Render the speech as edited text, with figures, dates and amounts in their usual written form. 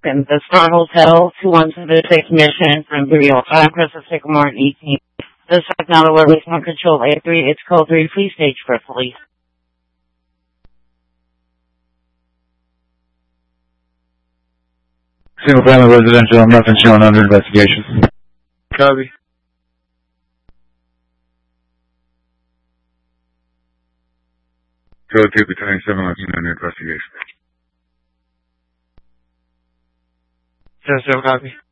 in the Star Hotel, 2176 Mission from 305 Crescent Sycamore and 18. This is now the Liberty on Control A3. It's code 3. Please stage for police. Single family residential, nothing shown under investigation. Copy. Code 2 between 7 nothing under investigation. 7 copy.